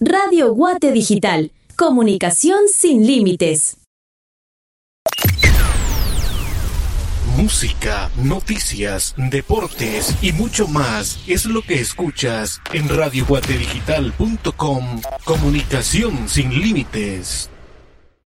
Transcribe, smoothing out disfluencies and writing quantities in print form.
Radio Guate Digital. Comunicación sin límites. Música, noticias, deportes y mucho más es lo que escuchas en radioguatedigital.com. Comunicación sin límites.